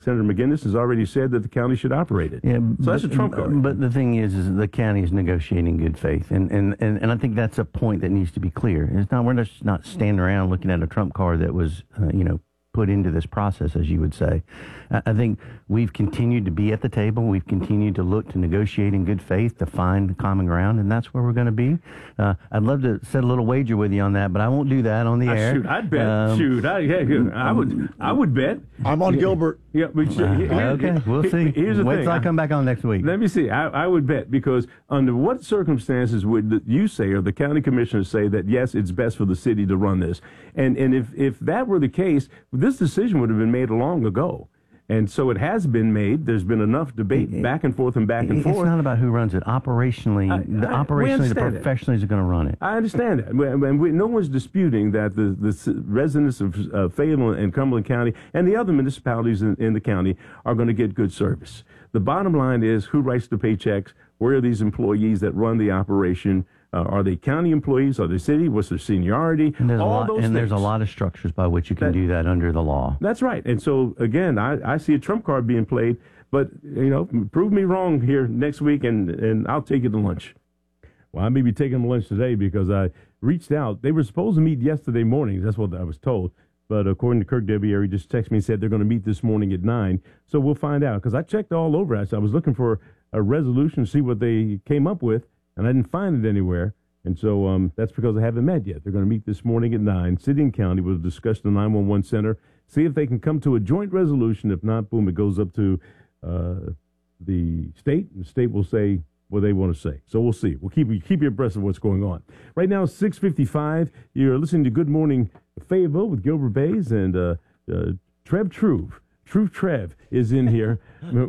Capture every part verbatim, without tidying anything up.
Senator McGinnis has already said that the county should operate it. Yeah, so but, that's a trump card. But the thing is, is the county is negotiating in good faith, and, and, and, and I think that's a point that needs to be clear. It's not we're just not standing around looking at a trump card that was, uh, you know, put into this process, as you would say. I think we've continued to be at the table. We've continued to look to negotiate in good faith to find common ground, and that's where we're going to be. Uh, I'd love to set a little wager with you on that, but I won't do that on the uh, air. Shoot, I'd bet. Um, shoot, I, yeah, I would. I would bet. I'm on Gilbert. Yeah, but uh, okay, we'll see. Here's the Wait thing. till I come back on next week. Let me see. I, I would bet, because under what circumstances would you say, or the county commissioners say, that yes, it's best for the city to run this? And and if if that were the case, this decision would have been made long ago. And so it has been made. There's been enough debate it, back and forth and back and it's forth. It's not about who runs it. Operationally, I, the I, operationally, the professionals are going to run it. I understand that. And we, no one's disputing that the, the residents of uh, Fayetteville and Cumberland County and the other municipalities in, in the county are going to get good service. The bottom line is, who writes the paychecks? Where are these employees that run the operation? Uh, are they county employees? Are they city? What's their seniority? And there's, All a, lot, those and things. there's a lot of structures by which you can that, do that under the law. That's right. And so, again, I, I see a trump card being played. But, you know, prove me wrong here next week, and, and I'll take you to lunch. Well, I may be taking them to lunch today, because I reached out. They were supposed to meet yesterday morning. That's what I was told. But according to Kirk Debier, he just texted me and said they're going to meet this morning at nine. So we'll find out, because I checked all over. I was looking for a resolution to see what they came up with, and I didn't find it anywhere. And so um, that's because they haven't met yet. They're going to meet this morning at nine. City and county will discuss the nine one one center, see if they can come to a joint resolution. If not, boom, it goes up to uh, the state, and the state will say what they want to say. So we'll see. We'll keep, keep you abreast of what's going on. Right now, six fifty-five. You're listening to Good Morning Fayetteville with Gilbert Bays and uh, uh, Trev Truve. Truve Trev is in here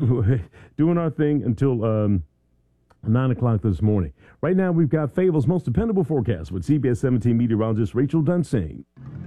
doing our thing until um, nine o'clock this morning. Right now, we've got Fayetteville's most dependable forecast with C B S seventeen meteorologist Rachel Dunsing.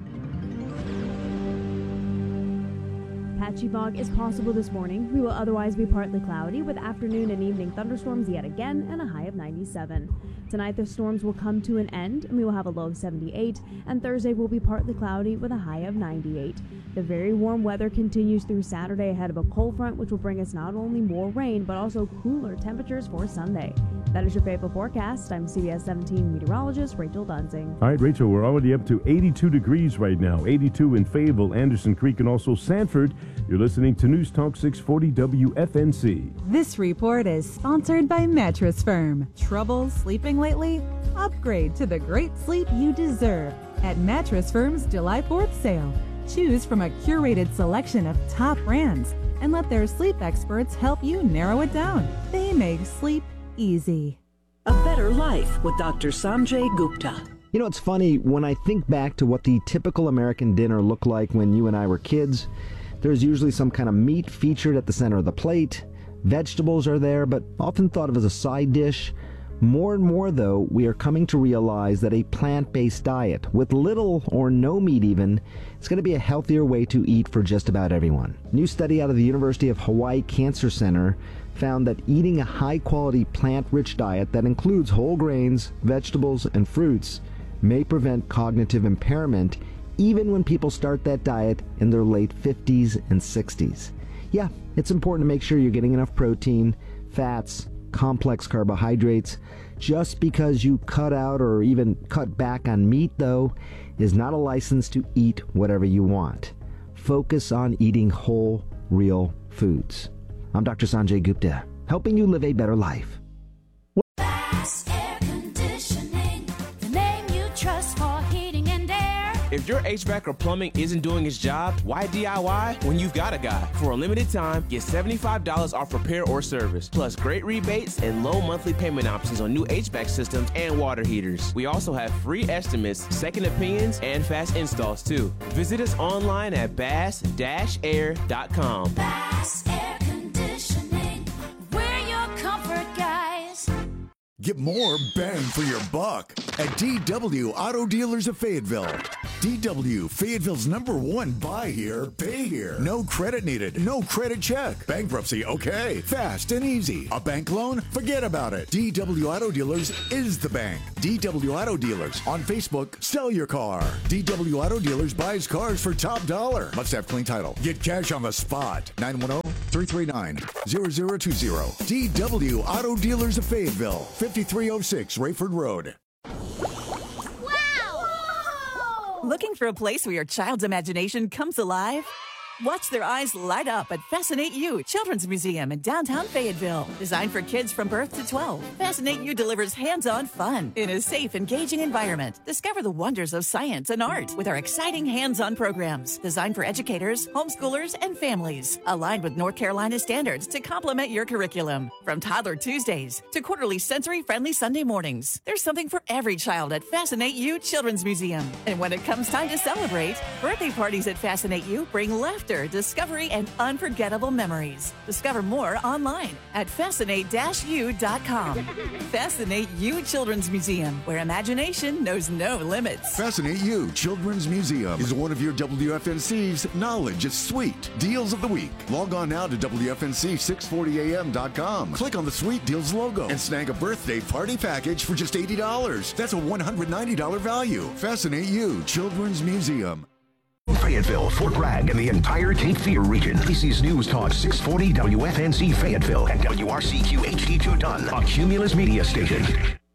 Patchy fog is possible this morning. We will otherwise be partly cloudy with afternoon and evening thunderstorms yet again and a high of ninety-seven. Tonight the storms will come to an end and we will have a low of seventy-eight, and Thursday will be partly cloudy with a high of ninety-eight. The very warm weather continues through Saturday ahead of a cold front, which will bring us not only more rain but also cooler temperatures for Sunday. That is your Fayetteville forecast. I'm C B S seventeen meteorologist Rachel Dunsing. All right, Rachel, we're already up to eighty-two degrees right now. eighty-two in Fayetteville, Anderson Creek, and also Sanford. You're listening to News Talk six forty W F N C. This report is sponsored by Mattress Firm. Trouble sleeping lately? Upgrade to the great sleep you deserve at Mattress Firm's July fourth sale. Choose from a curated selection of top brands and let their sleep experts help you narrow it down. They make sleep easy. A Better Life with Doctor Sanjay Gupta. You know, it's funny, when I think back to what the typical American dinner looked like when you and I were kids, there's usually some kind of meat featured at the center of the plate. Vegetables are there, but often thought of as a side dish. More and more, though, we are coming to realize that a plant-based diet, with little or no meat even, is going to be a healthier way to eat for just about everyone. A new study out of the University of Hawaii Cancer Center found that eating a high-quality plant-rich diet that includes whole grains, vegetables, and fruits may prevent cognitive impairment even when people start that diet in their late fifties and sixties. Yeah, it's important to make sure you're getting enough protein, fats, complex carbohydrates. Just because you cut out or even cut back on meat, though, is not a license to eat whatever you want. Focus on eating whole, real foods. I'm Doctor Sanjay Gupta, helping you live a better life. If your H V A C or plumbing isn't doing its job, why D I Y when you've got a guy? For a limited time, get seventy-five dollars off repair or service, plus great rebates and low monthly payment options on new H V A C systems and water heaters. We also have free estimates, second opinions, and fast installs too. Visit us online at bass dash air dot com. Bass Air Conditioning, we're your comfort guys. Get more bang for your buck at D W Auto Dealers of Fayetteville. D W, Fayetteville's number one buy here, pay here. No credit needed, no credit check. Bankruptcy, okay. Fast and easy. A bank loan? Forget about it. D W Auto Dealers is the bank. D W Auto Dealers. On Facebook, sell your car. D W Auto Dealers buys cars for top dollar. Must have clean title. Get cash on the spot. nine one zero, three three nine, zero zero two zero. D W Auto Dealers of Fayetteville, fifty-three oh six Rayford Road. Looking for a place where your child's imagination comes alive? Watch their eyes light up at Fascinate You Children's Museum in downtown Fayetteville. Designed for kids from birth to twelve, Fascinate You delivers hands-on fun in a safe, engaging environment. Discover the wonders of science and art with our exciting hands-on programs designed for educators, homeschoolers, and families. Aligned with North Carolina standards to complement your curriculum. From Toddler Tuesdays to quarterly sensory-friendly Sunday mornings, there's something for every child at Fascinate You Children's Museum. And when it comes time to celebrate, birthday parties at Fascinate You bring laughter, discovery, and unforgettable memories. Discover more online at fascinate u dot com. Fascinate You Children's Museum, where imagination knows no limits. Fascinate You Children's Museum is one of your W F N C's Knowledge is Sweet Deals of the Week. Log on now to W F N C six forty A M dot com. Click on the Sweet Deals logo and snag a birthday party package for just eighty dollars. That's a one hundred ninety dollars value. Fascinate You Children's Museum. Fayetteville, Fort Bragg, and the entire Cape Fear region. This is News Talk six forty W F N C Fayetteville and W R C Q H D two Dunn, a Cumulus media station.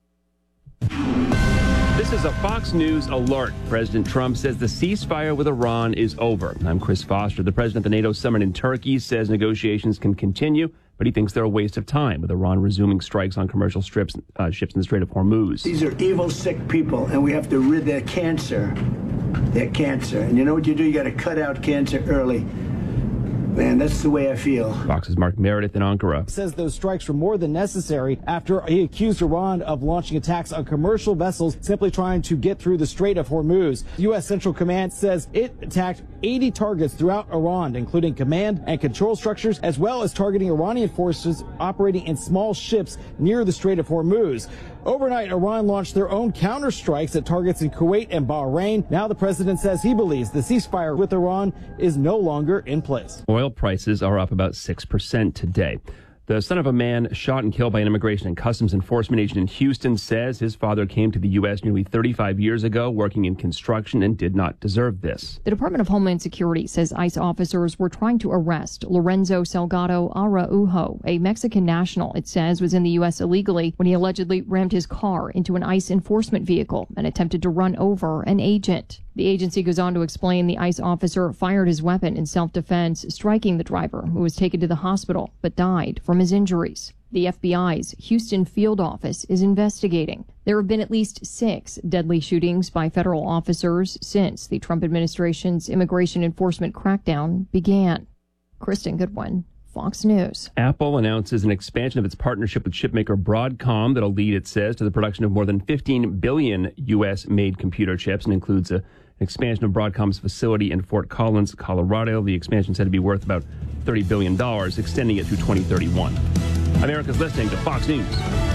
This is a Fox News alert. President Trump says the ceasefire with Iran is over. I'm Chris Foster. The president of the NATO summit in Turkey says negotiations can continue, but he thinks they're a waste of time, with Iran resuming strikes on commercial strips, uh, ships in the Strait of Hormuz. These are evil, sick people, and we have to rid their cancer. Their cancer. And you know what you do? You got to cut out cancer early. Man, that's the way I feel. Fox's Mark Meredith in Ankara. Says those strikes were more than necessary after he accused Iran of launching attacks on commercial vessels simply trying to get through the Strait of Hormuz. U S Central Command says it attacked eighty targets throughout Iran, including command and control structures, as well as targeting Iranian forces operating in small ships near the Strait of Hormuz. Overnight, Iran launched their own counterstrikes at targets in Kuwait and Bahrain. Now the president says he believes the ceasefire with Iran is no longer in place. Oil prices are up about six percent today. The son of a man shot and killed by an Immigration and Customs Enforcement agent in Houston says his father came to the U S nearly thirty-five years ago working in construction and did not deserve this. The Department of Homeland Security says ICE officers were trying to arrest Lorenzo Salgado Araujo, a Mexican national it says was in the U S illegally when he allegedly rammed his car into an ICE enforcement vehicle and attempted to run over an agent. The agency goes on to explain the ICE officer fired his weapon in self-defense, striking the driver, who was taken to the hospital but died from his injuries. The F B I's Houston field office is investigating. There have been at least six deadly shootings by federal officers since the Trump administration's immigration enforcement crackdown began. Kristen Goodwin, Fox News. Apple announces an expansion of its partnership with chipmaker Broadcom that'll lead, it says, to the production of more than fifteen billion U S-made computer chips and includes a expansion of Broadcom's facility in Fort Collins, Colorado. The expansion said to be worth about thirty billion dollars, extending it through twenty thirty-one. America's listening to Fox News.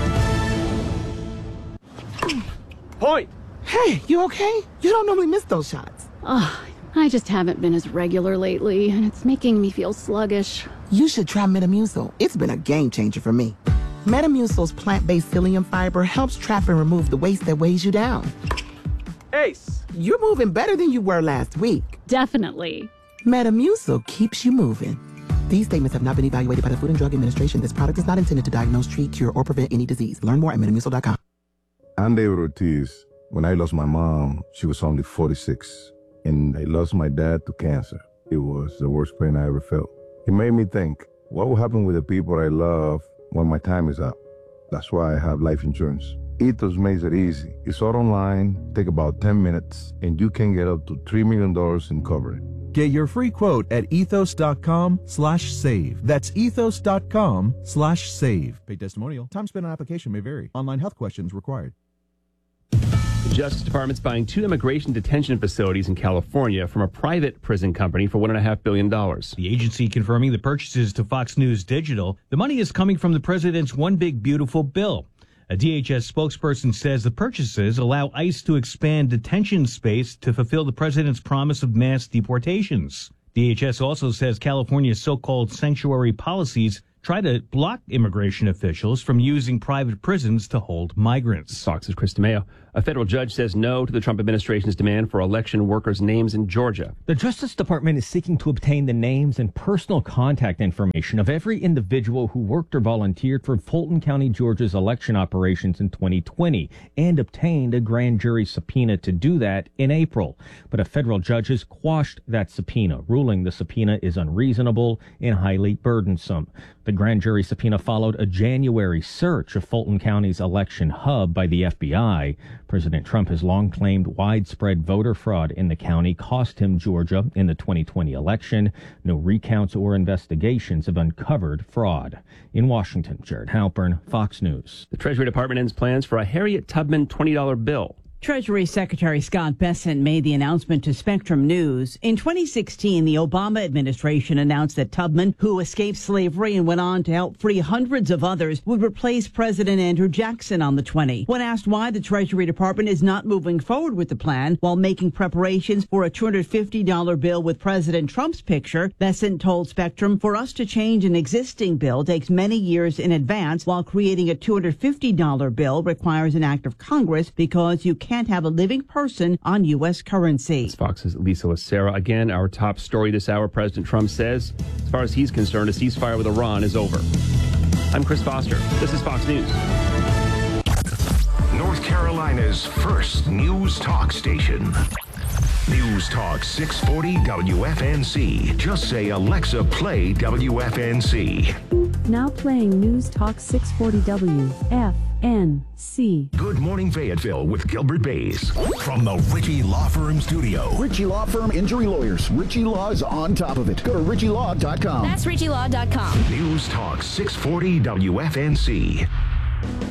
Point! Hey, you okay? You don't normally miss those shots. Oh, I just haven't been as regular lately, and it's making me feel sluggish. You should try Metamucil. It's been a game changer for me. Metamucil's plant-based psyllium fiber helps trap and remove the waste that weighs you down. Ace, you're moving better than you were last week. Definitely. Metamucil keeps you moving. These statements have not been evaluated by the Food and Drug Administration. This product is not intended to diagnose, treat, cure, or prevent any disease. Learn more at metamucil dot com. I'm David Ortiz. When I lost my mom, she was only forty-six, and I lost my dad to cancer. It was the worst pain I ever felt. It made me think, what will happen with the people I love when my time is up? That's why I have life insurance. Ethos makes it easy. It's all online, take about ten minutes, and you can get up to three million dollars in coverage. Get your free quote at ethos.com slash save. That's ethos.com slash save. Paid testimonial. Time spent on application may vary. Online health questions required. The Justice Department's buying two immigration detention facilities in California from a private prison company for one point five billion dollars. The agency confirming the purchases to Fox News Digital. The money is coming from the president's One Big Beautiful Bill. A D H S spokesperson says the purchases allow ICE to expand detention space to fulfill the president's promise of mass deportations. D H S also says California's so-called sanctuary policies try to block immigration officials from using private prisons to hold migrants. Fox's Chris DeMeo. A federal judge says no to the Trump administration's demand for election workers' names in Georgia. The Justice Department is seeking to obtain the names and personal contact information of every individual who worked or volunteered for Fulton County, Georgia's election operations in twenty twenty and obtained a grand jury subpoena to do that in April. But a federal judge has quashed that subpoena, ruling the subpoena is unreasonable and highly burdensome. The grand jury subpoena followed a January search of Fulton County's election hub by the F B I. President Trump has long claimed widespread voter fraud in the county cost him Georgia in the twenty twenty election. No recounts or investigations have uncovered fraud. In Washington, Jared Halpern, Fox News. The Treasury Department ends plans for a Harriet Tubman twenty dollar bill. Treasury Secretary Scott Bessent made the announcement to Spectrum News. In twenty sixteen, the Obama administration announced that Tubman, who escaped slavery and went on to help free hundreds of others, would replace President Andrew Jackson on the twenty. When asked why the Treasury Department is not moving forward with the plan while making preparations for a two hundred fifty dollar bill with President Trump's picture, Bessent told Spectrum, for us to change an existing bill takes many years in advance, while creating a two hundred fifty dollar bill requires an act of Congress because you can't can't have a living person on U S currency. It's Fox's Lisa Lacera. Again, our top story this hour, President Trump says, as far as he's concerned, a ceasefire with Iran is over. I'm Chris Foster. This is Fox News. North Carolina's first news talk station. News Talk six forty W F N C. Just say, Alexa, play W F N C. Now playing News Talk six forty W F N C. Good Morning Fayetteville with Gilbert Bays. From the Ritchie Law Firm studio. Ritchie Law Firm Injury Lawyers. Ritchie Law is on top of it. Go to ritchie law dot com. That's ritchie law dot com. News Talk six forty W F N C.